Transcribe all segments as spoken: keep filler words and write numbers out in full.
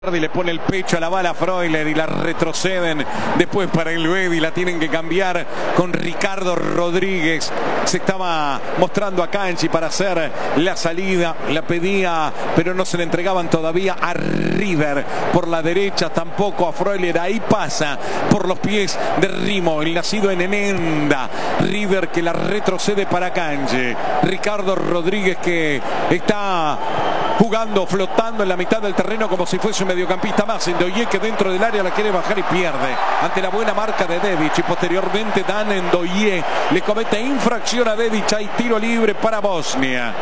Y le pone el pecho a la bala a Freuler y la retroceden después para el Bedi, la tienen que cambiar con Ricardo Rodríguez. Se estaba mostrando a Canchi para hacer la salida, la pedía pero no se le entregaban todavía a River por la derecha, tampoco a Freuler. Ahí pasa por los pies de Rimo, el nacido en Enenda. River que la retrocede para Canchi. Ricardo Rodríguez que está jugando, flotando en la mitad del terreno como si fuese un mediocampista más. Ndoye que dentro del área la quiere bajar y pierde ante la buena marca de Dedić, y posteriormente Dan Ndoye le comete infracción a Dedić. Hay tiro libre para Bosnia.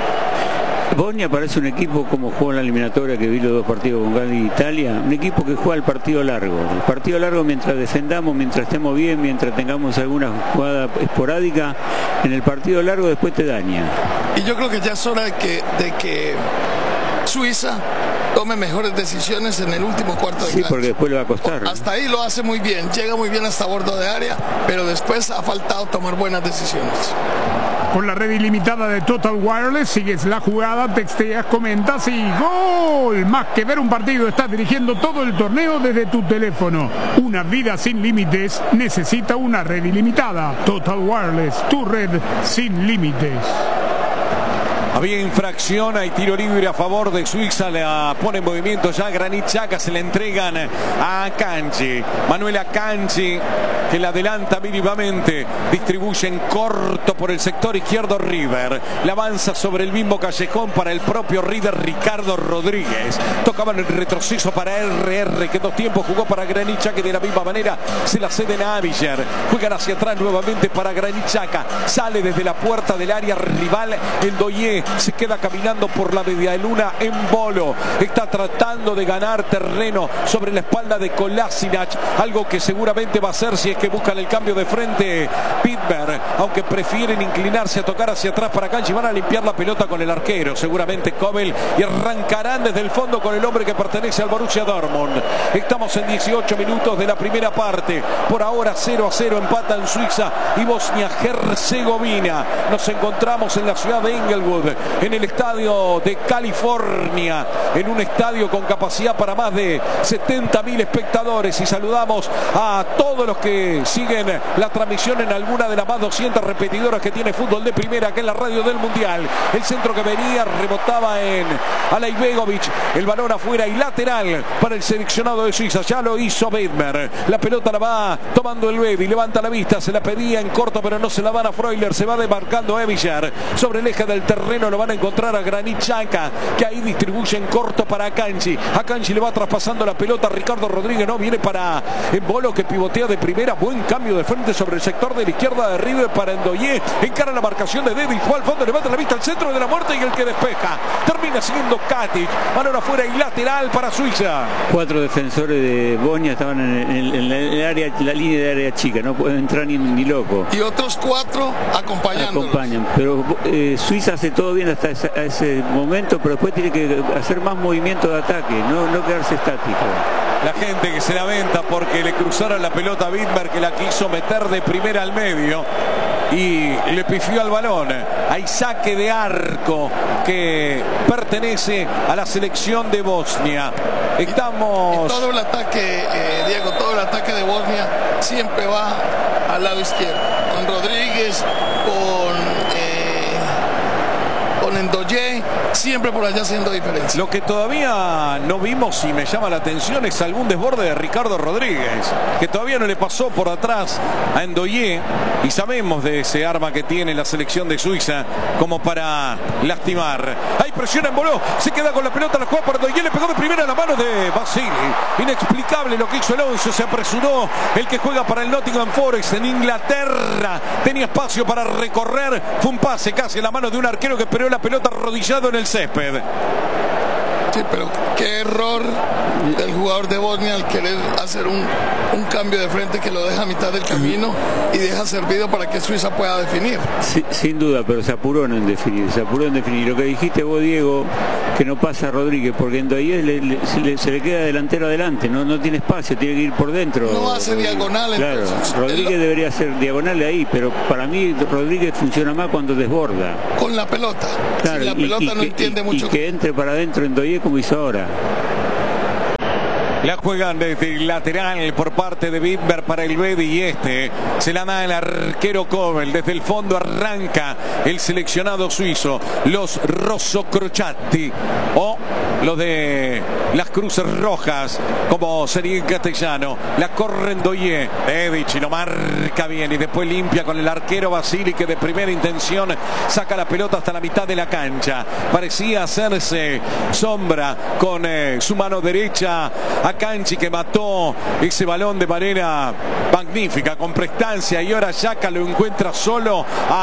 Bosnia parece un equipo como jugó en la eliminatoria que vi los dos partidos con Gales de Italia, un equipo que juega el partido largo. El partido largo mientras defendamos, mientras estemos bien, mientras tengamos alguna jugada esporádica, en el partido largo después te daña. Y yo creo que ya es hora de que, de que Suiza tome mejores decisiones en el último cuarto de Sí, cancha. porque después le va a costar. Hasta ahí lo hace muy bien, llega muy bien hasta bordo de área, pero después ha faltado tomar buenas decisiones. Con la red ilimitada de Total Wireless, sigues la jugada, texteas, comentas y ¡gol! Más que ver un partido, estás dirigiendo todo el torneo desde tu teléfono. Una vida sin límites necesita una red ilimitada. Total Wireless, tu red sin límites. Había infracción, hay tiro libre a favor de Suiza, la pone en movimiento ya Granit Xhaka, se la entregan a Canchi. Manuel Akanji que la adelanta mínimamente, distribuye en corto por el sector izquierdo River. La avanza sobre el mismo callejón para el propio River, Ricardo Rodríguez. Tocaban el retroceso para R R, que dos tiempos jugó para Granit Xhaka, que de la misma manera se la ceden a Aviger. Juegan hacia atrás nuevamente para Granit Xhaka. Sale desde la puerta del área rival Ndoye. Se queda caminando por la media luna en Bolo. Está tratando de ganar terreno sobre la espalda de Kolasinac. Algo que seguramente va a hacer si es que buscan el cambio de frente Pitberg. Aunque prefieren inclinarse a tocar hacia atrás para Canchi. Van a limpiar la pelota con el arquero. Seguramente Kobel. Y arrancarán desde el fondo con el hombre que pertenece al Borussia Dortmund. Estamos en dieciocho minutos de la primera parte. Por ahora cero a cero empatan Suiza y Bosnia-Herzegovina. Nos encontramos en la ciudad de Inglewood, en el estadio de California, en un estadio con capacidad para más de setenta mil espectadores, y saludamos a todos los que siguen la transmisión en alguna de las más doscientas repetidoras que tiene Fútbol de Primera, que es la radio del Mundial. El centro que venía rebotaba en Alaibegovic, el balón afuera y lateral para el seleccionado de Suiza. Ya lo hizo Widmer, la pelota la va tomando el Bedi, levanta la vista, se la pedía en corto pero no se la dan a Freuler, se va demarcando Aviger sobre el eje del terreno. Lo van a encontrar a Granit Xhaka, que ahí distribuye en corto para Akanji. Akanji le va traspasando la pelota a Ricardo Rodríguez, no, viene para Bolo, que pivotea de primera. Buen cambio de frente sobre el sector de la izquierda de River para Ndoye. Encara la marcación de Dedić, fue al fondo, levanta la vista al centro de la muerte y el que despeja termina siendo Katic. Balón afuera y lateral para Suiza. Cuatro defensores de Bosnia estaban en, en, en el área, la línea de área chica, no pueden entrar ni, ni loco. Y otros cuatro acompañándolos. Acompañan, pero eh, Suiza hace todo bien hasta ese, a ese momento, pero después tiene que hacer más movimiento de ataque, no, no quedarse estático. La gente que se lamenta porque le cruzaron la pelota a Widmer, que la quiso meter de primera al medio y le pifió al balón. Hay saque de arco que pertenece a la selección de Bosnia. Estamos... Y, y todo el ataque, eh, Diego, todo el ataque de Bosnia siempre va al lado izquierdo, con Rodríguez, con... Ndoye, siempre por allá haciendo diferencia. Lo que todavía no vimos y me llama la atención es algún desborde de Ricardo Rodríguez, que todavía no le pasó por atrás a Ndoye, y sabemos de ese arma que tiene la selección de Suiza como para lastimar. Hay presión en Bolo, se queda con la pelota, la juega para Ndoye, le pegó de primera a la mano de Basili. Inexplicable lo que hizo Alonso, se apresuró el que juega para el Nottingham Forest en Inglaterra. Tenía espacio para recorrer, fue un pase casi en la mano de un arquero que esperó la pelota arrodillado en el césped. Sí, pero qué error del jugador de Bosnia al querer hacer un, un cambio de frente que lo deja a mitad del camino y deja servido para que Suiza pueda definir. Sí, sin duda, pero se apuró en definir, se apuró en definir. Lo que dijiste vos, Diego, que no pasa a Rodríguez, porque en Ndoye le, le, se, le, se le queda delantero adelante, no, no tiene espacio, tiene que ir por dentro. No hace diagonal. Claro, entonces, Rodríguez el... debería hacer diagonal ahí, pero para mí Rodríguez funciona más cuando desborda. Con la pelota. Claro, si la y, pelota y no que, entiende y, mucho. Y que entre para adentro en Ndoye como hizo ahora. La juegan desde el lateral por parte de Widmer para el Bedi y este se la da el arquero Kobel. Desde el fondo arranca el seleccionado suizo. Los Rosso Crociati o los de las Cruces Rojas, como sería en castellano. La corre Ndoye. Edic lo marca bien y después limpia con el arquero Basili, que de primera intención saca la pelota hasta la mitad de la cancha. Parecía hacerse sombra con eh, su mano derecha a Canchi, que mató ese balón de manera magnífica, con prestancia, y ahora Xhaka lo encuentra solo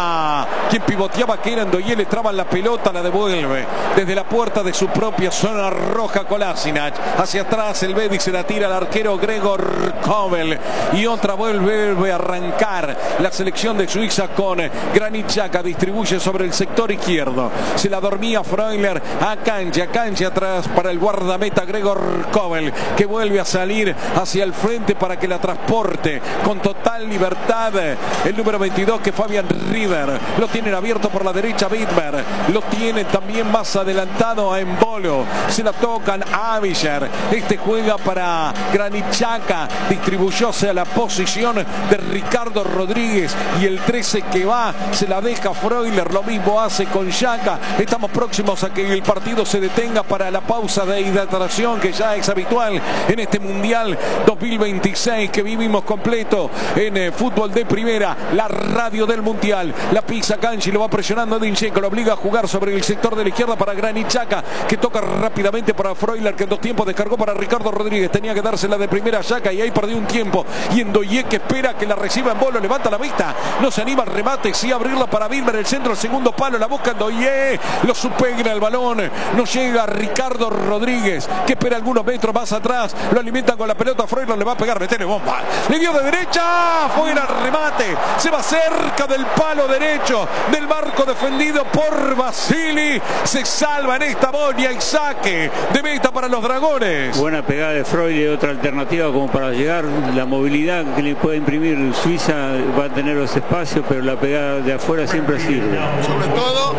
a quien pivoteaba, que era Ndoye. Le traban la pelota, la devuelve desde la puerta de su propia zona roja Kolasinac. Hacia atrás el Bedi se la tira al arquero Gregor Kobel y otra vuelve, vuelve a arrancar la selección de Suiza con Granit Xhaka. Distribuye sobre el sector izquierdo, se la dormía Freuler a Canchi, a Canchi atrás para el guardameta Gregor Kobel, que vuelve a salir hacia el frente para que la transporte con total libertad el número veintidós, que Fabian Rieder. Lo tienen abierto por la derecha Widmer, lo tiene también más adelantado a Embolo, se la tocan a Avisher. Este juega para Granit Xhaka, distribuyóse a la posición de Ricardo Rodríguez y el trece que va se la deja Freuler. Lo mismo hace con Xhaka. Estamos próximos a que el partido se detenga para la pausa de hidratación, que ya es habitual en este Mundial dos mil veintiséis que vivimos completo en eh, fútbol de primera, la radio del Mundial. La pisa Canchi, lo va presionando Dinchenko, lo obliga a jugar sobre el sector de la izquierda para Granit Xhaka, que toca rápidamente para Freuler, que en dos tiempos descargó para Ricardo Rodríguez. Tenía que dársela de primera a Xhaka y ahí perdió un tiempo. Y Ndoye, que espera que la reciba en Embolo, levanta la vista, no se anima al remate, sí a abrirla para Widmer, el centro, el segundo palo, la busca Ndoye, lo supera el balón, no llega Ricardo Rodríguez, que espera algunos metros más atrás, lo alimentan con la pelota. Freuler le va a pegar, metele bomba, le dio de derecha, fuera el remate, se va cerca del palo derecho del marco defendido por Basili. Se salva en esta Bosnia y saque de meta para los dragones. Buena pegada de Freuler, otra alternativa como para llegar. La movilidad que le puede imprimir Suiza va a tener los espacios, pero la pegada de afuera siempre sirve. Sobre todo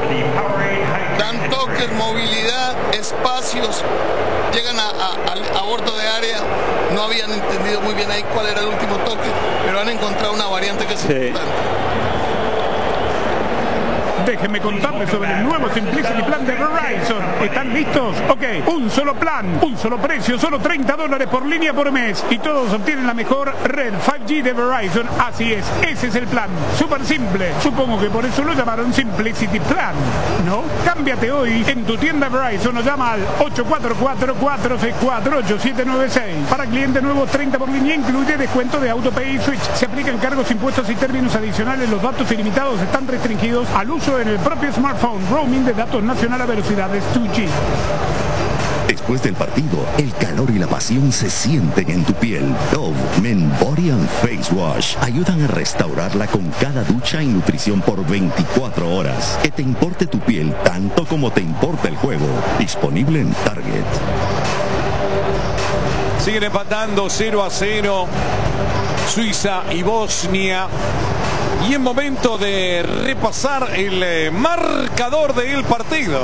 dan toques, movilidad, espacios, llegan a, a, al aborto de área. No habían entendido muy bien ahí cuál era el último toque, pero han encontrado una variante que es sí. importante. Déjenme contarles sobre el nuevo Simplicity Plan de Verizon. ¿Están listos? Ok, un solo plan, un solo precio, solo treinta dólares por línea por mes. Y todos obtienen la mejor red cinco G de Verizon. Así es, ese es el plan. Súper simple. Supongo que por eso lo llamaron Simplicity Plan, ¿no? Cámbiate hoy en tu tienda Verizon o llama al ocho cuatro cuatro, cuatro seis cuatro, ocho siete nueve seis. Para clientes nuevos, treinta por línea, incluye descuento de AutoPay y Switch. Se aplican cargos, impuestos y términos adicionales. Los datos ilimitados están restringidos al uso en el propio smartphone. Roaming de datos nacional a velocidades dos G. Después del partido, el calor y la pasión se sienten en tu piel. Dove Men Body and Face Wash ayudan a restaurarla con cada ducha y nutrición por veinticuatro horas. Que te importe tu piel tanto como te importa el juego. Disponible en Target. Siguen empatando cero a cero Suiza y Bosnia. Y es momento de repasar el eh, marcador del partido.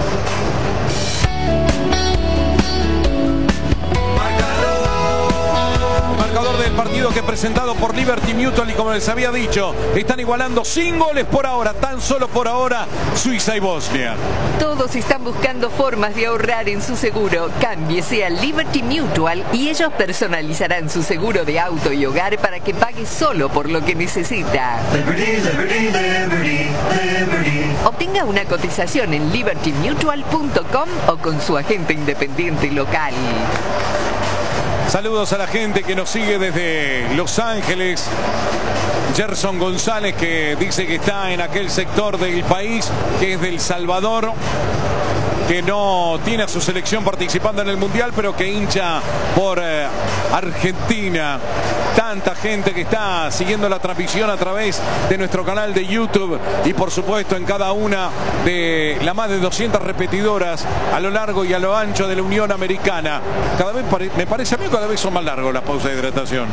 Marcador del partido que presentado por Liberty Mutual, y como les había dicho, están igualando sin goles por ahora, tan solo por ahora, Suiza y Bosnia. Todos están buscando formas de ahorrar en su seguro. Cámbiese a Liberty Mutual y ellos personalizarán su seguro de auto y hogar para que pague solo por lo que necesita. Liberty, Liberty, Liberty, Liberty. Obtenga una cotización en liberty mutual punto com o con su agente independiente local. Saludos a la gente que nos sigue desde Los Ángeles. Gerson González, que dice que está en aquel sector del país que es del Salvador, que no tiene a su selección participando en el Mundial, pero que hincha por eh, Argentina. tanta gente que está siguiendo la transmisión a través de nuestro canal de YouTube y por supuesto en cada una de las más de doscientas repetidoras a lo largo y a lo ancho de la Unión Americana. Cada vez pare me parece a mí cada vez son más largos las pausas de hidratación.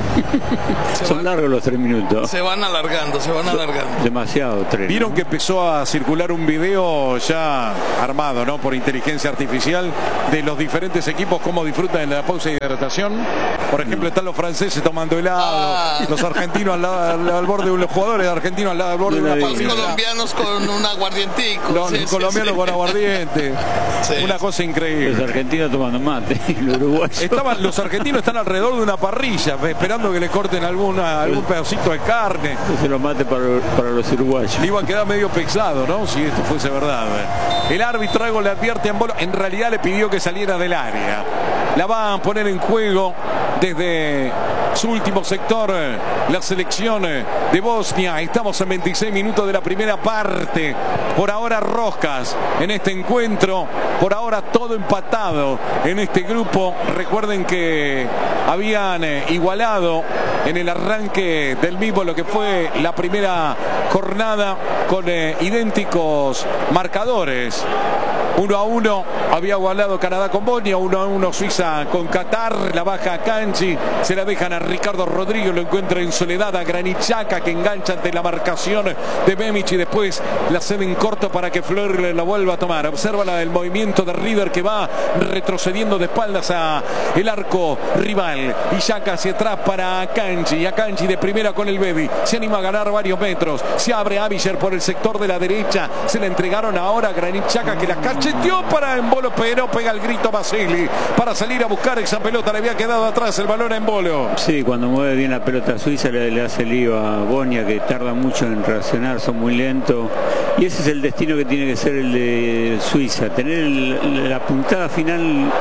Son van, largos los tres minutos. Se van alargando, se van alargando. Demasiado tres. Vieron ¿no? que empezó a circular un video ya armado, ¿no? Por inteligencia artificial de los diferentes equipos cómo disfrutan de la pausa de hidratación. Por ejemplo, están los franceses tomando helado, ah. los argentinos al, lado, al, al borde de los jugadores argentinos al lado del borde de una Los pausa. colombianos con un aguardientico. Los sí, colombianos sí, con sí. aguardiente. Sí. Una cosa increíble. Los argentinos tomando mate y los uruguayos. Estaban, los argentinos están alrededor de una parrilla esperando que le corten alguna, algún pedacito de carne. Se lo mate para, para los uruguayos. Iba a quedar medio pesado, ¿no? Si esto fuese verdad. El árbitro algo le advierte a Embolo. En realidad le pidió que saliera del área. La va a poner en juego desde su último sector la selección de Bosnia. Estamos en veintiséis minutos de la primera parte. Por ahora roscas en este encuentro. Por ahora todo empatado en este grupo. Recuerden que habían igualado en el arranque del mismo lo que fue la primera jornada con eh, idénticos marcadores. uno a uno había igualado Canadá con Bosnia, uno a uno Suiza con Qatar, la baja a Kanji, se la dejan a Ricardo Rodríguez, lo encuentra en soledad a Granit Xhaka que engancha ante la marcación de Memić y después la ceden corto para que Fleur la vuelva a tomar. Observa la del movimiento de River que va retrocediendo de espaldas a el arco rival y Xhaka hacia atrás para Kanji, a Kanji de primera con el Bedi, se anima a ganar varios metros, se abre Abiger por el sector de la derecha, se la entregaron ahora a Granit Xhaka que la cacheteó para Embolo, pero pega el grito Basili para salir a buscar esa pelota, le había quedado atrás el balón a Embolo. Sí, cuando mueve bien la pelota suiza le, le hace lío a Bosnia que tarda mucho en reaccionar, son muy lentos y ese es el destino que tiene que ser el de Suiza, tener el, la puntada final.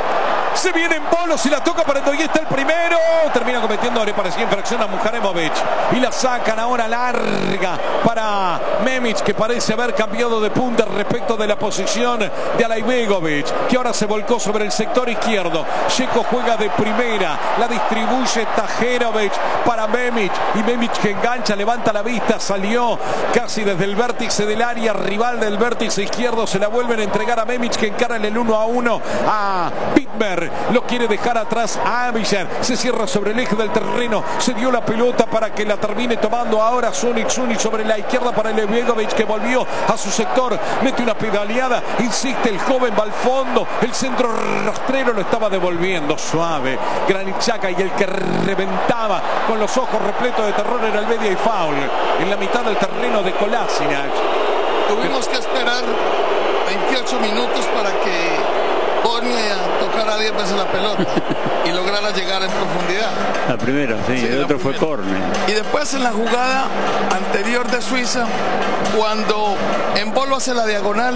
Se viene Embolo, si la toca para el está el primero. Termina cometiendo, le parecía infracción a Muharemovic. Y la sacan ahora larga para Memić, que parece haber cambiado de punta respecto de la posición de Alaibegovic, que ahora se volcó sobre el sector izquierdo. Checo juega de primera, la distribuye Tajerovic para Memić. Y Memić que engancha, levanta la vista, salió casi desde el vértice del área rival del vértice izquierdo. Se la vuelven a entregar a Memić, que encara en el uno a uno a Pitmer. Lo quiere dejar atrás a Abiger. Se cierra sobre el eje del terreno. Se dio la pelota para que la termine tomando ahora Sunic. Sunic sobre la izquierda para Alaibegovic, que volvió a su sector. Mete una pedaleada. Insiste el joven, va al fondo. El centro rastrero lo estaba devolviendo suave. Granit Xhaka, y el que reventaba con los ojos repletos de terror era el media y foul en la mitad del terreno de Kolasinac. Tuvimos que esperar veintiocho minutos para que Bosnia tocara diez veces la pelota y lograra llegar en profundidad. La primera, sí, sí el otro fue córner. Y después en la jugada anterior de Suiza, cuando Embolo hace la diagonal,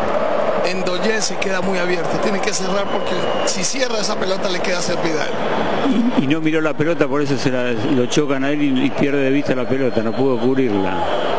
Ndoye se queda muy abierto, tiene que cerrar porque si cierra esa pelota le queda servida a él. Y, y no miró la pelota, por eso se la, lo chocan a él y, y pierde de vista la pelota, no pudo cubrirla.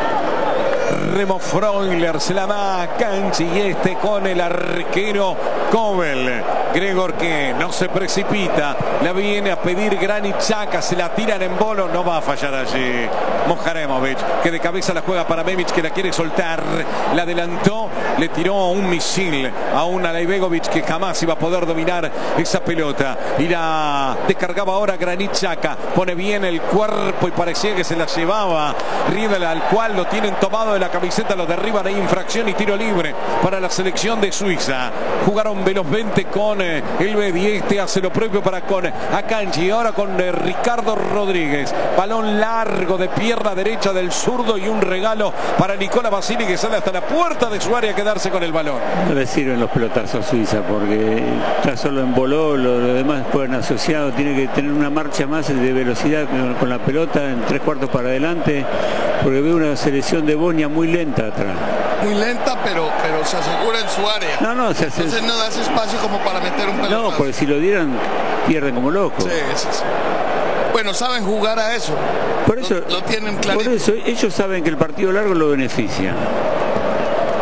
Remo Freuler se la da a Kanji y este con el arquero Kobel. Gregor que no se precipita, la viene a pedir Granit Xhaka, se la tiran en Embolo, no va a fallar allí Muharemovic, que de cabeza la juega para Memić, que la quiere soltar, la adelantó, le tiró un misil a un Alaibegovic que jamás iba a poder dominar esa pelota y la descargaba ahora Granit Xhaka, pone bien el cuerpo y parecía que se la llevaba Riedel, al cual lo tienen tomado de la camiseta, lo derriban, hay infracción y tiro libre para la selección de Suiza. Jugaron velozmente con eh, el Bedi, este hace lo propio para con Akanji y ahora con eh, Ricardo Rodríguez, balón largo de pierna derecha del zurdo y un regalo para Nicola Basili, que sale hasta la puerta de su área a quedarse con el balón. No le sirven los pelotazos a Suiza porque está solo en Embolo, lo, lo demás pueden asociado, tiene que tener una marcha más de velocidad con, con la pelota en tres cuartos para adelante, porque veo una selección de Bosnia muy lenta atrás. Muy lenta, pero, pero se asegura en su área. No, no, se hace... Entonces no da ese espacio como para meter un pelotazo. No, porque si lo dieran, pierden como locos. Sí, sí, sí. Bueno, saben jugar a eso. Por eso, lo, lo tienen clarito. Por eso ellos saben que el partido largo lo beneficia.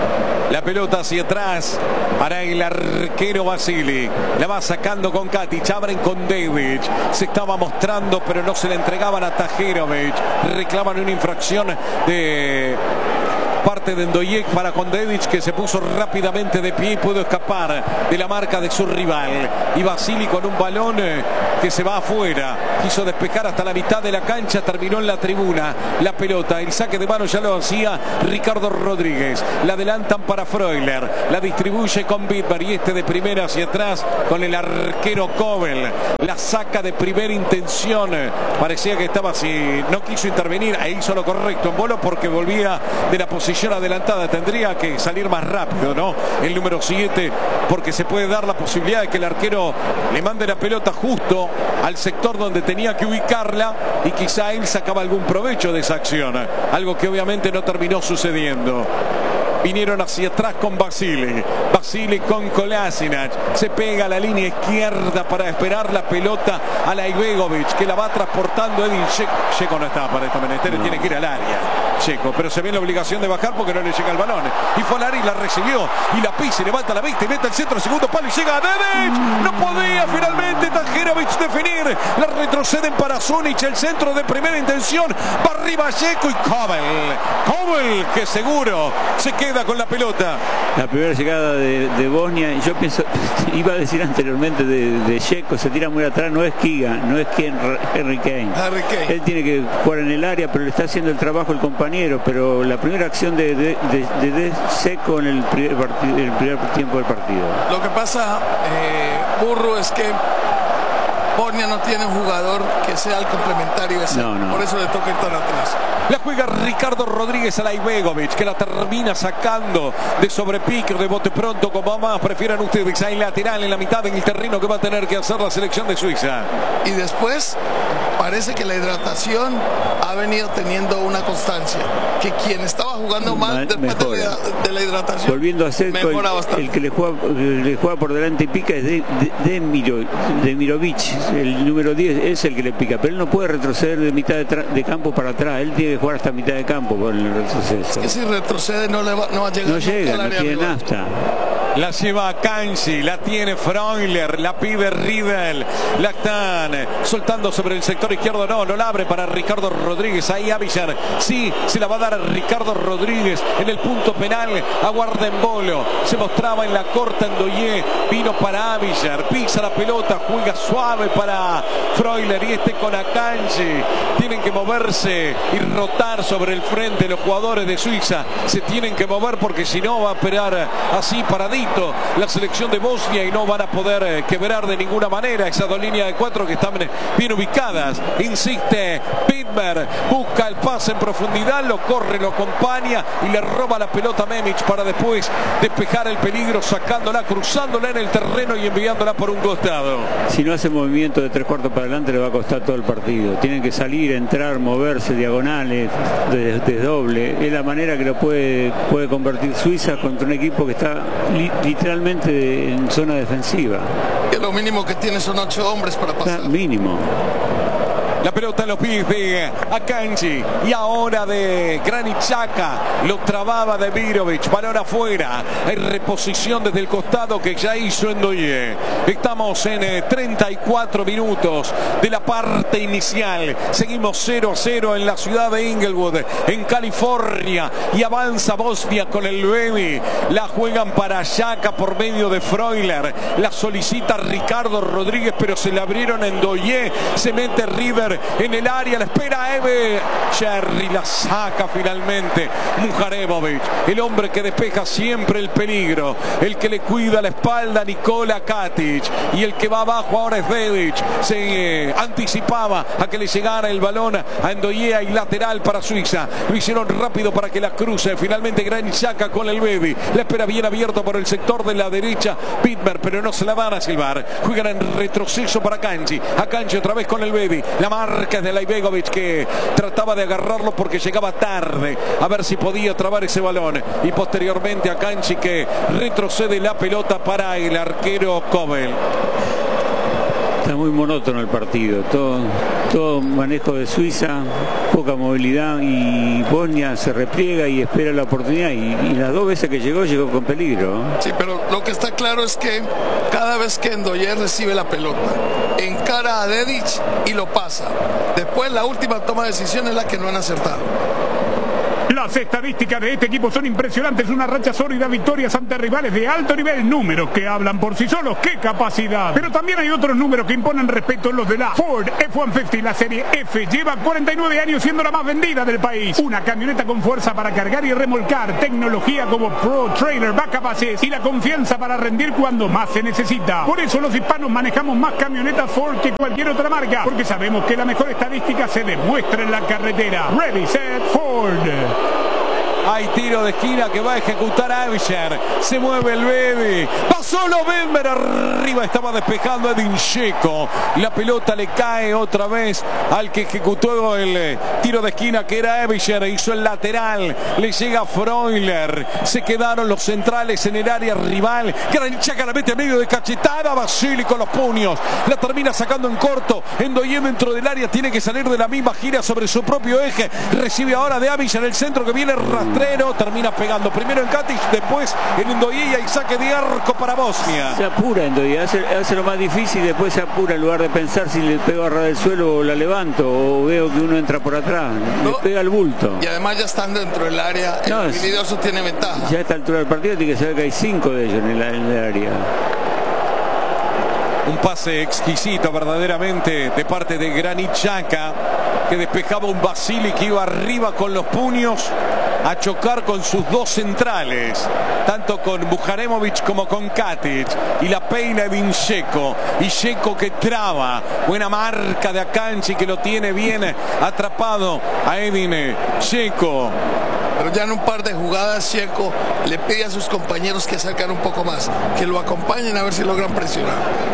La pelota hacia atrás para el arquero Vasili. La va sacando con Katic. Abren con David. Se estaba mostrando, pero no se le entregaban a Tajerovic. Reclaman una infracción de parte de Ndoye para Kondevic, que se puso rápidamente de pie y pudo escapar de la marca de su rival. Y Vasili con un balón que se va afuera. Quiso despejar hasta la mitad de la cancha. Terminó en la tribuna la pelota. El saque de mano ya lo hacía Ricardo Rodríguez. La adelantan para Freuler. La distribuye con Bitbar. Y este de primera hacia atrás con el arquero Kobel. La saca de primera intención. Parecía que estaba así. No quiso intervenir. E hizo lo correcto en Bolo porque volvía de la posición adelantada. Tendría que salir más rápido, ¿no? El número siete, porque se puede dar la posibilidad de que el arquero le mande la pelota justo al sector donde tenía que ubicarla y quizá él sacaba algún provecho de esa acción. Algo que obviamente no terminó sucediendo. Vinieron hacia atrás con Vasili. Vasili con Kolasinac. Se pega a la línea izquierda para esperar la pelota a Laibegovic, que la va transportando Edin Dzeko. Dzeko no estaba para esta menester, no. Tiene que ir al área. Dzeko, pero se ve la obligación de bajar porque no le llega el balón. Y Folari la recibió y la pisa y levanta la vista y mete el centro, segundo palo y llega a Dedic. No podía finalmente Tajerovic definir. La retroceden para Zunic, el centro de primera intención. Va arriba Dzeko y Kobel. Kobel, que seguro se queda con la pelota. La primera llegada de, de Bosnia, y yo pienso, iba a decir anteriormente de, de Dzeko, se tira muy atrás, no es Kiga, no es quien Harry Kane. Harry Kane. Él tiene que jugar en el área, pero le está haciendo el trabajo el compañero. Pero la primera acción de, de, de, de Dzeko en el primer, partido, el primer tiempo del partido. Lo que pasa, eh, Burro, es que Bosnia no tiene un jugador que sea el complementario ese. No, no. Por eso le toca ir tan atrás. La juega Ricardo Rodríguez a Laibegovic, que la termina sacando de sobrepique, de bote pronto, como más prefieran ustedes. Hay lateral en la mitad en el terreno que va a tener que hacer la selección de Suiza. Y después parece que la hidratación ha venido teniendo una constancia. Que quien estaba jugando mal después de la, de la hidratación, volviendo a ser el, el que le juega, le juega por delante y pica es de, de, de, Miro, de Mirovic. El número diez es el que le pica, pero él no puede retroceder de mitad de, de campo para atrás. Él tiene que jugar hasta mitad de campo por el retroceso. Es que si retrocede no, le va, no va a llegar. No llega, no tiene rival. Nafta. La lleva a Kanji, la tiene Freuler, la pide Riedel, la están soltando sobre el sector izquierdo, no, no la abre para Ricardo Rodríguez, ahí Avillar, sí, se la va a dar a Ricardo Rodríguez en el punto penal, aguarda en Bolo, se mostraba en la corta Ndoye, vino para Avillar, pisa la pelota, juega suave para Freuler y este con Akanji, tienen que moverse y rotar sobre el frente los jugadores de Suiza, se tienen que mover porque si no va a esperar así paradito la selección de Bosnia y no van a poder eh, quebrar de ninguna manera esas dos líneas de cuatro que están bien ubicadas. Insiste Bitmer, busca el pase en profundidad, lo corre, lo acompaña y le roba la pelota a Memic para después despejar el peligro, sacándola, cruzándola en el terreno y enviándola por un costado. Si no hace movimiento de tres cuartos para adelante le va a costar todo el partido. Tienen que salir, entrar, moverse, diagonales, desdoble. Es la manera que lo puede, puede convertir Suiza contra un equipo que está li literalmente en zona defensiva. Que lo mínimo que tiene son ocho hombres para pasar. Mínimo. La pelota en los pies de Akanji y ahora de Granit Xhaka, lo trababa de Mirovic, balón afuera, hay reposición desde el costado que ya hizo Ndoye. Estamos en eh, treinta y cuatro minutos de la parte inicial, seguimos cero a cero en la ciudad de Inglewood, en California, y avanza Bosnia con el Baby, la juegan para Xhaka por medio de Freuler, la solicita Ricardo Rodríguez pero se le abrieron en Ndoye, se mete River en el área, la espera Eve Cherry, la saca finalmente Muharebovic, el hombre que despeja siempre el peligro, el que le cuida la espalda Nikola Katic, y el que va abajo ahora es Dedic. Se eh, anticipaba a que le llegara el balón a Ndoye y lateral para Suiza, lo hicieron rápido para que la cruce, finalmente Granit Xhaka con el Baby, la espera bien abierto por el sector de la derecha Bitmer, pero no se la van a silbar, juegan en retroceso para Kanji, Akanji otra vez con el Baby, la marca es de Laibegovic que trataba de agarrarlo porque llegaba tarde a ver si podía trabar ese balón, y posteriormente Akanji que retrocede la pelota para el arquero Kobel. Está muy monótono el partido, todo, todo manejo de Suiza, poca movilidad, y Bosnia se repliega y espera la oportunidad, y, y las dos veces que llegó, llegó con peligro. Sí, pero lo que está claro es que cada vez que Ndoye recibe la pelota, encara a Dedic y lo pasa. Después la última toma de decisión es la que no han acertado. Las estadísticas de este equipo son impresionantes, una racha sólida, victorias ante rivales de alto nivel, números que hablan por sí solos, qué capacidad. Pero también hay otros números que imponen respeto, los de la Ford F ciento cincuenta, la serie F, lleva cuarenta y nueve años siendo la más vendida del país. Una camioneta con fuerza para cargar y remolcar, tecnología como Pro Trailer, Backup Assist y la confianza para rendir cuando más se necesita. Por eso los hispanos manejamos más camionetas Ford que cualquier otra marca, porque sabemos que la mejor estadística se demuestra en la carretera. Ready, set, Ford. Hay tiro de esquina que va a ejecutar Avisher. Se mueve el Bebe. Va solo Bember. Arriba estaba despejando Edin Dzeko. La pelota le cae otra vez al que ejecutó el eh, tiro de esquina, que era Avisher. Hizo el lateral. Le llega Freuler. Se quedaron los centrales en el área rival. Granit Xhaka la mete en medio de cachetada. Basili con los puños. La termina sacando en corto. Ndoye dentro del área. Tiene que salir de la misma gira sobre su propio eje. Recibe ahora de Avisher el centro que viene rastrero. Termina pegando primero en Katic, después en Ndoye, y saque de arco para Bosnia. Se apura Ndoye, hace, hace lo más difícil, después se apura en lugar de pensar si le pego a ras del suelo o la levanto, o veo que uno entra por atrás, no, le pega el bulto. Y además ya están dentro del área, el no, habilidoso tiene ventaja. Ya a esta altura del partido tiene que saber que hay cinco de ellos en el, en el área. Un pase exquisito verdaderamente de parte de Granit Xhaka, que despejaba un Basili que iba arriba con los puños a chocar con sus dos centrales, tanto con Muharemovic como con Katic, y la peina Edin Dzeko, y Dzeko que traba, buena marca de Akanji que lo tiene bien atrapado a Edin Dzeko. Pero ya en un par de jugadas Dzeko le pide a sus compañeros que salgan un poco más, que lo acompañen a ver si logran presionar.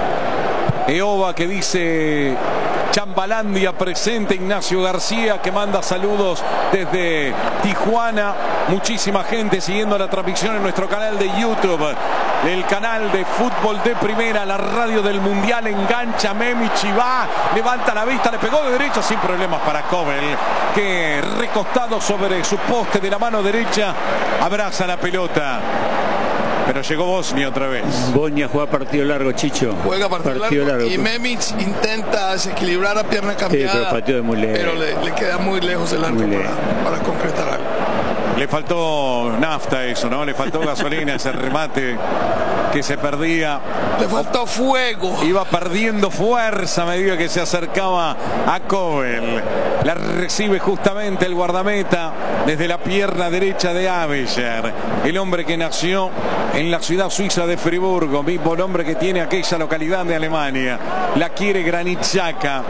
Eoba que dice Chambalandia presente, Ignacio García que manda saludos desde Tijuana, muchísima gente siguiendo la transmisión en nuestro canal de YouTube, el canal de fútbol de primera, la radio del mundial. Engancha Memic y va, levanta la vista, le pegó de derecha sin problemas para Kobel, que recostado sobre su poste de la mano derecha abraza la pelota. Pero llegó Bosnia otra vez. Bosnia juega partido largo, Chicho. Juega partido, partido largo, largo. Y Memic intenta desequilibrar a pierna cambiada. Sí, pero, partido de muy lejos. pero le, le queda muy lejos el arco para, para concretar algo. Le faltó nafta eso, ¿no? Le faltó gasolina ese remate que se perdía. Le faltó fuego. Iba perdiendo fuerza a medida que se acercaba a Kobel. La recibe justamente el guardameta desde la pierna derecha de Avisher, el hombre que nació en la ciudad suiza de Friburgo, mismo nombre que tiene aquella localidad de Alemania. La quiere Granit Xhaka.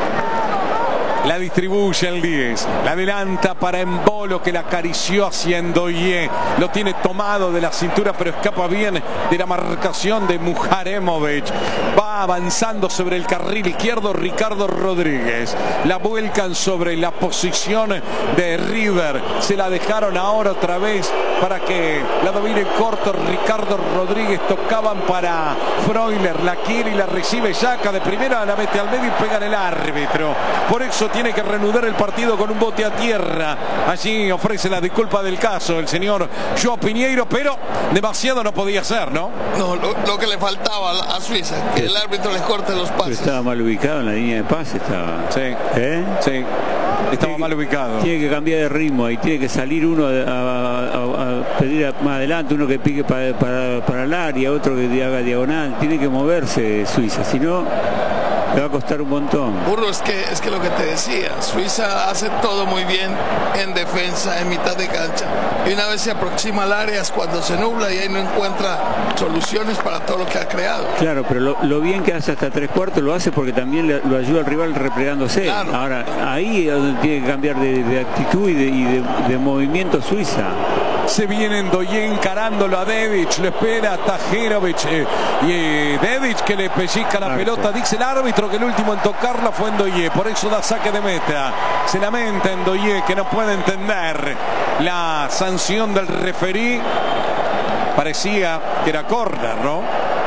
La distribuye el diez, la adelanta para Embolo, que la acarició hacia Ndoye, lo tiene tomado de la cintura pero escapa bien de la marcación de Muharemovic. Va avanzando sobre el carril izquierdo Ricardo Rodríguez, la vuelcan sobre la posición de River, se la dejaron ahora otra vez para que la domine corto Ricardo Rodríguez. Tocaban para Freuler, la quiere y la recibe Xhaka de primera, la mete al medio y pega en el árbitro. Por eso tiene que reanudar el partido con un bote a tierra. Allí ofrece la disculpa del caso el señor Joao Piñeiro, pero demasiado no podía ser, ¿no? No, lo, lo que le faltaba a Suiza, que el árbitro les corte los pases. Estaba mal ubicado en la línea de pase, estaba. Sí, ¿Eh? sí. Estaba mal ubicado. Tiene que cambiar de ritmo y tiene que salir uno a, a, a, a pedir más adelante, uno que pique para, para, para el área, otro que haga diagonal. Tiene que moverse Suiza, si no le va a costar un montón. Burro, es que, es que lo que te decía, Suiza hace todo muy bien en defensa, en mitad de cancha. Y una vez se aproxima al área es cuando se nubla y ahí no encuentra soluciones para todo lo que ha creado. Claro, pero lo, lo bien que hace hasta tres cuartos lo hace porque también le, lo ayuda al rival replegándose. Claro. Ahora, ahí es donde tiene que cambiar de, de actitud y, de, y de, de movimiento Suiza. Se viene Ndoye encarándolo a Dedic, lo espera Tajerovic eh, y eh, Dedic que le pellizca la Arte. pelota. Dice el árbitro que el último en tocarla fue Ndoye, por eso da saque de meta. Se lamenta Ndoye que no puede entender la sanción del referí. Parecía que era córner, ¿no?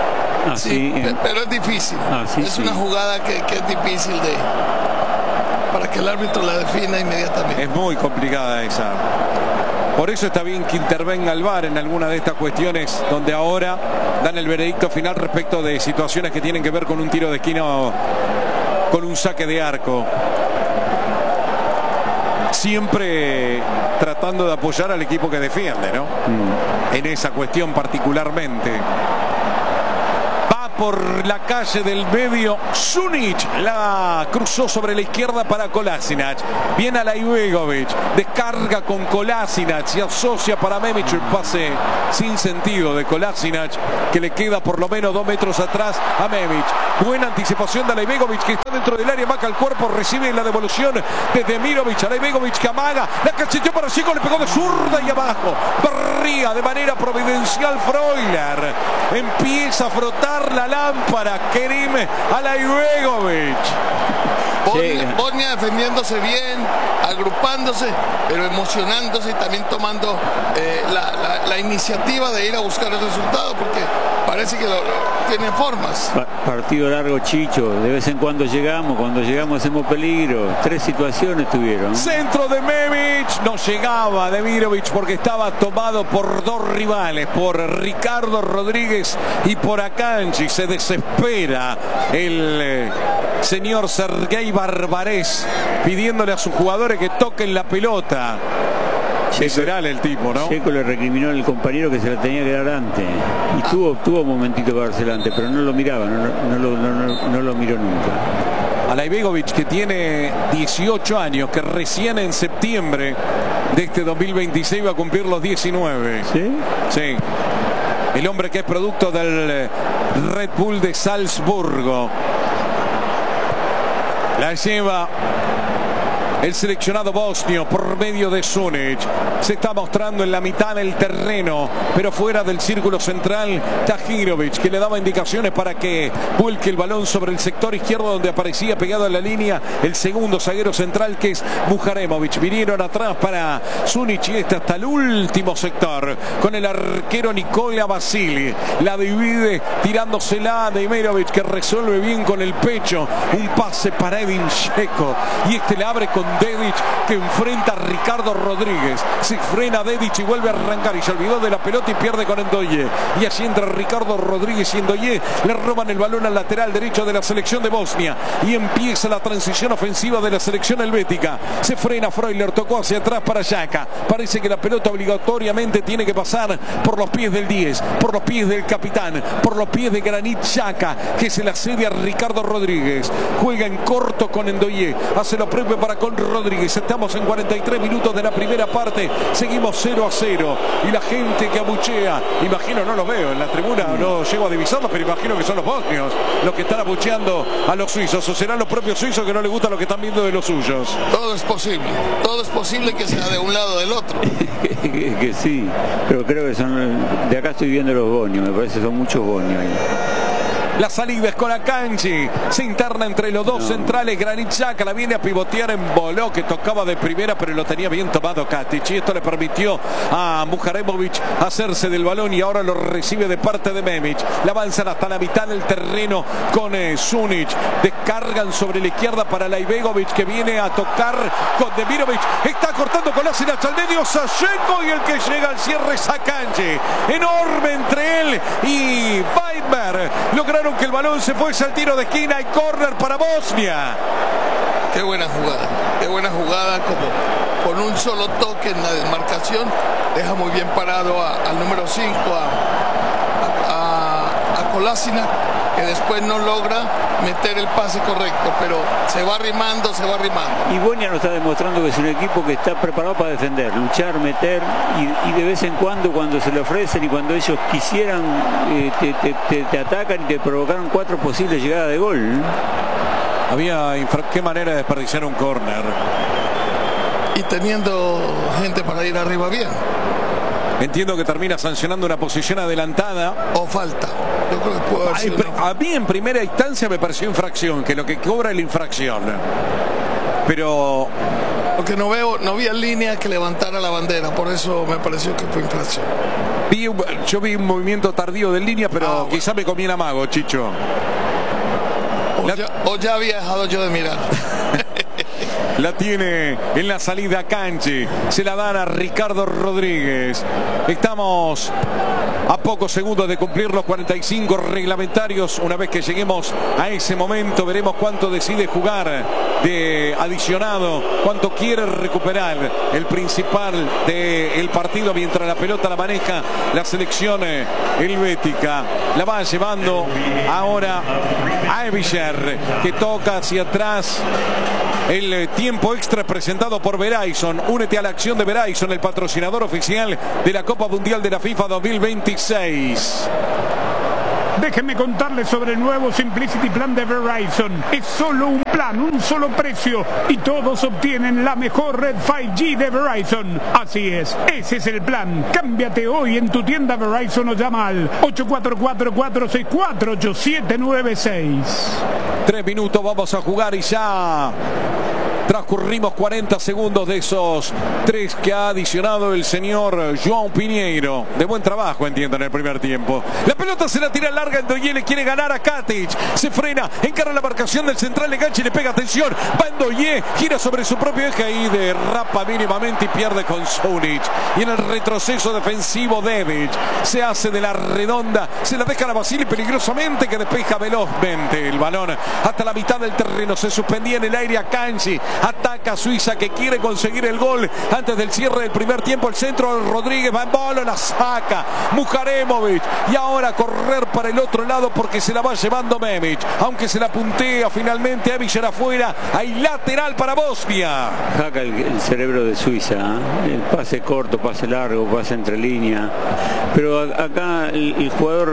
Ah, sí, sí, eh. pero es difícil. Ah, sí, es sí. una jugada que, que es difícil de para que el árbitro la defina inmediatamente. Es muy complicada esa. Por eso está bien que intervenga el V A R en alguna de estas cuestiones donde ahora dan el veredicto final respecto de situaciones que tienen que ver con un tiro de esquina o con un saque de arco. Siempre tratando de apoyar al equipo que defiende, ¿no? Mm. En esa cuestión particularmente. Va por la calle del medio Šunić, la cruzó sobre la izquierda para Kolasinac. Viene a Laibegovic, descarga con Kolasinac y asocia para Memić, el pase sin sentido de Kolasinac, que le queda por lo menos dos metros atrás a Memić. Buena anticipación de Laibegovic, que está dentro del área, marca el cuerpo, recibe la devolución de Demirovic. A Laibegovic que amaga, la cacheteó para Chico, le pegó de zurda y abajo. Barría de manera providencial Freuler. Empieza a frotar la lámpara Kerim a Laibegovic. Bosnia, Sí. Bosnia defendiéndose bien, agrupándose, pero emocionándose y también tomando eh, la, la, la iniciativa de ir a buscar el resultado, porque parece que lo, lo, tiene formas. Pa partido largo, Chicho. De vez en cuando llegamos, cuando llegamos hacemos peligro. Tres situaciones tuvieron. Centro de Memić, no llegaba Demirovic porque estaba tomado por dos rivales, por Ricardo Rodríguez y por Akanji. Se desespera el eh, señor Sergei Barbarés pidiéndole a sus jugadores que toquen la pelota. Visceral el tipo, ¿no? Checo le recriminó al compañero que se la tenía que dar antes. Y tuvo, tuvo un momentito para darse antes, pero no lo miraba, no, no, no, no, no, no lo miró nunca. A Laibegovic, que tiene dieciocho años, que recién en septiembre de este dos mil veintiséis va a cumplir los diecinueve. ¿Sí? Sí. El hombre que es producto del Red Bull de Salzburgo. La lleva el seleccionado bosnio por medio de Šunić. Se está mostrando en la mitad del terreno, pero fuera del círculo central Tahirovic, que le daba indicaciones para que vuelque el balón sobre el sector izquierdo, donde aparecía pegado a la línea el segundo zaguero central, que es Muharemovic. Vinieron atrás para Šunić y este hasta el último sector con el arquero Nikola Vasili. La divide tirándosela a Demirovic, que resuelve bien con el pecho. Un pase para Edin Dzeko y este le abre con Dedić, que enfrenta a Ricardo Rodríguez. Se frena Dedić y vuelve a arrancar y se olvidó de la pelota y pierde con Endoye. Y allí entra Ricardo Rodríguez y Endoye le roban el balón al lateral derecho de la selección de Bosnia y empieza la transición ofensiva de la selección helvética. Se frena Freuler, tocó hacia atrás para Xhaka. Parece que la pelota obligatoriamente tiene que pasar por los pies del diez, por los pies del capitán, por los pies de Granit Xhaka, que se la cede a Ricardo Rodríguez. Juega en corto con Endoye, hace lo propio para con Rodríguez. Estamos en cuarenta y tres minutos de la primera parte. Seguimos cero a cero. Y la gente que abuchea, imagino, no los veo en la tribuna, no llego a divisarlos, pero imagino que son los bosnios los que están abucheando a los suizos. O serán los propios suizos que no les gusta lo que están viendo de los suyos. Todo es posible. Todo es posible que sea de un lado o del otro. que, que sí, pero creo que son. De acá estoy viendo los bonios, me parece que son muchos bonios ahí. La salida es con Akanji. Se interna entre los dos no. centrales. Granit Xhaka la viene a pivotear en Boló, que tocaba de primera, pero lo tenía bien tomado Katic. Y esto le permitió a Muharemovic hacerse del balón y ahora lo recibe de parte de Memić. La avanzan hasta la mitad del terreno con eh, Šunić. Descargan sobre la izquierda para Laibegovic, que viene a tocar con Demirovic. Está cortando con Kolasinac al medio. Ševčenko, y el que llega al cierre es Akanji. Enorme entre él y Weimar. Lograron que el balón se fuese al tiro de esquina y córner para Bosnia. Qué buena jugada, qué buena jugada, como con un solo toque en la desmarcación deja muy bien parado a, al número cinco, a, a, a Kolasinac, que después no logra meter el pase correcto, pero se va arrimando, se va arrimando. Y Bosnia nos está demostrando que es un equipo que está preparado para defender, luchar, meter, y, y de vez en cuando, cuando se le ofrecen y cuando ellos quisieran, eh, te, te, te, te atacan y te provocaron cuatro posibles llegadas de gol. Había qué manera de desperdiciar un córner. Y teniendo gente para ir arriba bien. Entiendo que termina sancionando una posición adelantada. O falta. Yo creo que puede haber sido a, a mí en primera instancia me pareció infracción, que lo que cobra es la infracción. Pero Porque no veo, no había línea que levantara la bandera, por eso me pareció que fue infracción. Vi, yo vi un movimiento tardío de línea, pero Ah, bueno. quizá me comí el amago, Chicho. O, La- ya, o ya había dejado yo de mirar. La tiene en la salida Canchi. Se la dan a Ricardo Rodríguez. Estamos a pocos segundos de cumplir los cuarenta y cinco reglamentarios. Una vez que lleguemos a ese momento, veremos cuánto decide jugar de adicionado, cuánto quiere recuperar el principal del partido mientras la pelota la maneja la selección eh, helvética. La va llevando ahora a Evischer, que toca hacia atrás. El eh, tiempo extra presentado por Verizon. Únete a la acción de Verizon, el patrocinador oficial de la Copa Mundial de la FIFA dos mil veintiséis. Déjenme contarles sobre el nuevo Simplicity Plan de Verizon. Es solo un plan, un solo precio y todos obtienen la mejor red cinco G de Verizon. Así es, ese es el plan. Cámbiate hoy en tu tienda Verizon o llama al ocho cuatro cuatro, cuatro seis cuatro, ocho siete nueve seis. Tres minutos vamos a jugar y ya transcurrimos cuarenta segundos de esos tres que ha adicionado el señor João Pinheiro. De buen trabajo, entiendo, en el primer tiempo. La pelota se la tira larga, Ndoye le quiere ganar a Katic. Se frena, encara la marcación del central, le gancha y le pega, atención. Va Ndoye, gira sobre su propio eje y derrapa mínimamente y pierde con Sunic. Y en el retroceso defensivo, Devic se hace de la redonda, se la deja a la Basili peligrosamente, que despeja velozmente el balón hasta la mitad del terreno. Se suspendía en el aire a Kanji. Ataca Suiza, que quiere conseguir el gol antes del cierre del primer tiempo. El centro de Rodríguez, va en bola, la saca Muharemovic. Y ahora correr para el otro lado porque se la va llevando Memic. Aunque se la puntea finalmente a Villar afuera. Hay lateral para Bosnia. Jaca el, el cerebro de Suiza, ¿eh? El pase corto, pase largo, pase entre línea. Pero a, acá el, el jugador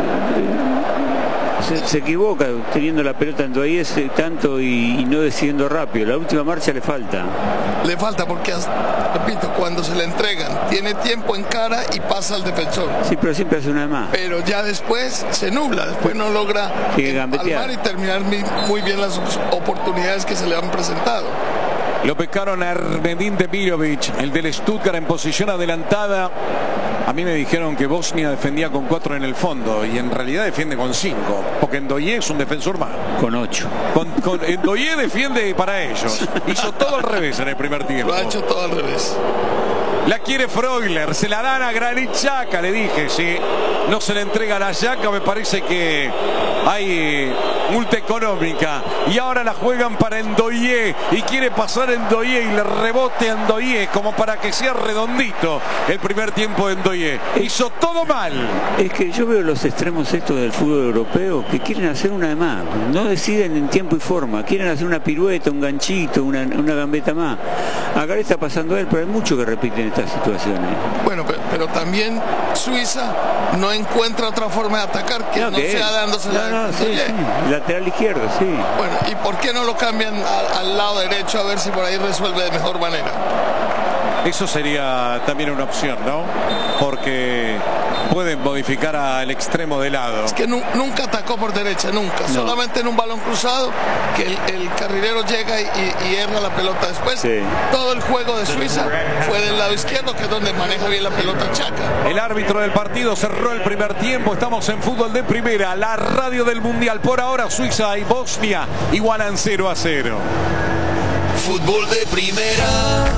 se, se equivoca teniendo la pelota en Ndoye tanto y, y no decidiendo rápido. La última marcha le falta. Le falta porque, repito, cuando se le entregan, tiene tiempo en cara y pasa al defensor. Sí, pero siempre hace una de más. Pero ya después se nubla, después no logra Sigue gambetear. empalmar y terminar mi- muy bien las oportunidades que se le han presentado. Lo pescaron a Erdemín Demirovic, el del Stuttgart, en posición adelantada. A mí me dijeron que Bosnia defendía con cuatro en el fondo y en realidad defiende con cinco, porque Ndoye es un defensor más. Con ocho. Con, con, Ndoye defiende para ellos. Hizo todo al revés en el primer tiempo. Lo ha hecho todo al revés. La quiere Freuler, se la dan a Granit Xhaka, le dije, si no se le entrega a la Xhaka, me parece que hay multa económica. Y ahora la juegan para Ndoye y quiere pasar Ndoye y le rebote a Ndoye como para que sea redondito el primer tiempo de Ndoye. Hizo todo mal. Es que yo veo los extremos estos del fútbol europeo que quieren hacer una de más. No deciden en tiempo y forma. Quieren hacer una pirueta, un ganchito, una, una gambeta más. Acá le está pasando a él, pero hay muchos que repiten estas situaciones. Bueno, pero, pero también Suiza no encuentra otra forma de atacar que no, que sea él. dándose No, no, sí, sí. Lateral izquierdo, sí. Bueno, ¿y por qué no lo cambian al, al lado derecho a ver si por ahí resuelve de mejor manera? Eso sería también una opción, ¿no? Porque pueden modificar al extremo de lado. Es que nu nunca atacó por derecha, nunca. No. Solamente en un balón cruzado que el, el carrilero llega y, y, y erra la pelota después. Sí. Todo el juego de Suiza fue del lado izquierdo, que es donde maneja bien la pelota Xhaka. El árbitro del partido cerró el primer tiempo. Estamos en fútbol de primera, la radio del mundial. Por ahora Suiza y Bosnia igualan cero a cero. Fútbol de primera.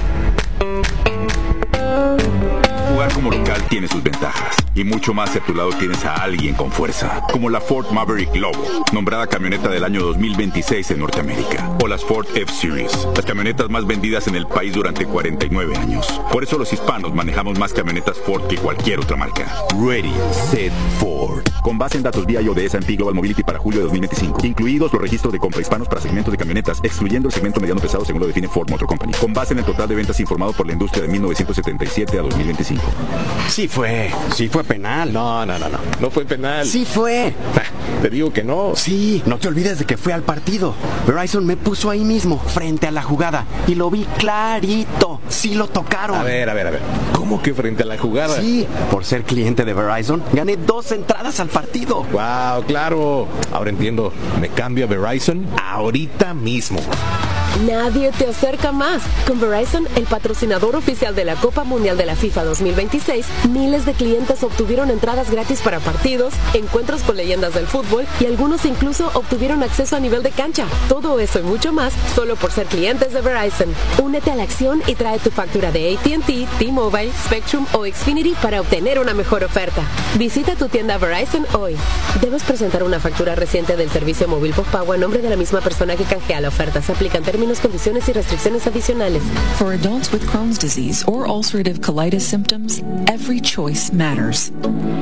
Jugar como local tiene sus ventajas y mucho más si a tu lado tienes a alguien con fuerza, como la Ford Maverick Lobo, nombrada camioneta del año dos mil veintiséis en Norteamérica, o las Ford F-Series, las camionetas más vendidas en el país durante cuarenta y nueve años. Por eso los hispanos manejamos más camionetas Ford que cualquier otra marca. Ready, Set, Ford. Con base en datos V I O de S and P Global Mobility para julio de dos mil veinticinco, incluidos los registros de compra hispanos para segmentos de camionetas, excluyendo el segmento mediano pesado según lo define Ford Motor Company, con base en el total de ventas informado por la industria de mil novecientos setenta y siete a dos mil veinticinco. Sí fue, sí fue penal. No, no, no, no, no fue penal. Sí fue. Te digo que no. Sí, no te olvides de que fue al partido. Verizon me puso ahí mismo, frente a la jugada, y lo vi clarito. Sí lo tocaron. A ver, a ver, a ver. ¿Cómo que frente a la jugada? Sí, por ser cliente de Verizon, gané dos entradas al partido. Wow, claro. Ahora entiendo. Me cambio a Verizon ahorita mismo. nadie te acerca más. Con Verizon, el patrocinador oficial de la Copa Mundial de la FIFA dos mil veintiséis, miles de clientes obtuvieron entradas gratis para partidos, encuentros con leyendas del fútbol y algunos incluso obtuvieron acceso a nivel de cancha. Todo eso y mucho más solo por ser clientes de Verizon. Únete a la acción y trae tu factura de A T and T, T-Mobile, Spectrum o Xfinity para obtener una mejor oferta. Visita tu tienda Verizon hoy. Debes presentar una factura reciente del servicio móvil postpago a nombre de la misma persona que canjea la oferta. Se aplican términos, condiciones y restricciones adicionales. For adults with Crohn's disease or ulcerative colitis symptoms, every choice matters.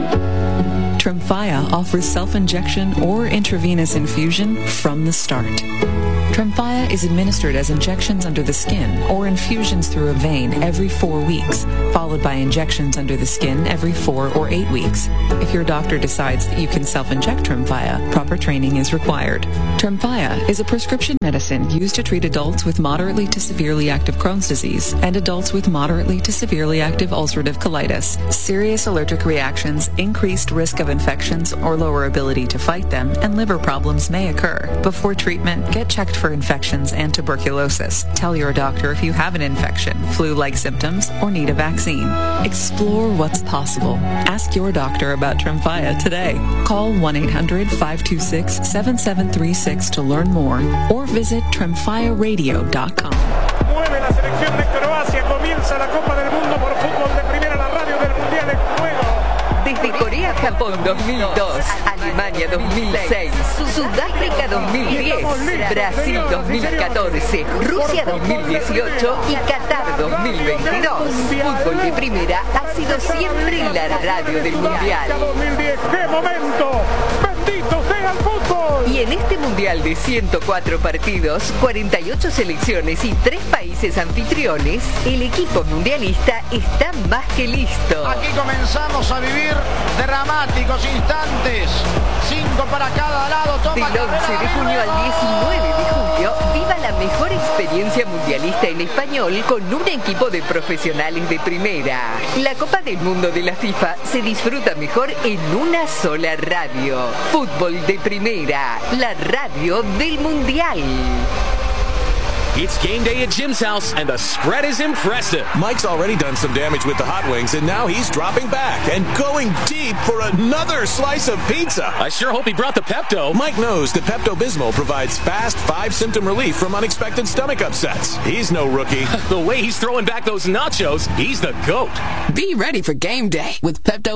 Tremfya offers self-injection or intravenous infusion from the start. Tremfya is administered as injections under the skin or infusions through a vein every four weeks, followed by injections under the skin every four or eight weeks. If your doctor decides that you can self-inject Tremfya, proper training is required. Tremfya is a prescription medicine used to treat adults with moderately to severely active Crohn's disease and adults with moderately to severely active ulcerative colitis. Serious allergic reactions, increased risk of infections or lower ability to fight them, and liver problems may occur. Before treatment, get checked for infections and tuberculosis. Tell your doctor if you have an infection, flu-like symptoms, or need a vaccine. Explore what's possible. Ask your doctor about Tremfya today. Call one eight hundred five two six seven seven three six to learn more or visit tremfya radio dot com. Mueve la selección de Croacia, comienza la Copa del Mundo por fútbol de primera, la radio del Mundial en juego. Desde Corea-Japón dos mil dos, Alemania dos mil seis, Sudáfrica dos mil diez, Brasil dos mil catorce, Rusia dos mil dieciocho y Qatar dos mil veintidós. Fútbol de primera ha sido siempre la radio del Mundial. ¡Qué momento! ¡Bendito sea el fútbol! Y en este Mundial de ciento cuatro partidos, cuarenta y ocho selecciones y tres países anfitriones, el equipo mundialista está más que listo. Aquí comenzamos a vivir dramáticos instantes. Cinco para cada lado. Toma Del once de junio al diecinueve de julio, viva la mejor experiencia mundialista en español con un equipo de profesionales de primera. La Copa del Mundo de la FIFA se disfruta mejor en una sola radio. Fútbol de primera, la radio del Mundial. It's game day at Jim's house, and the spread is impressive. Mike's already done some damage with the hot wings, and now he's dropping back and going deep for another slice of pizza. I sure hope he brought the Pepto. Mike knows that Pepto-Bismol provides fast five-symptom relief from unexpected stomach upsets. He's no rookie. The way he's throwing back those nachos, he's the GOAT. Be ready for game day with Pepto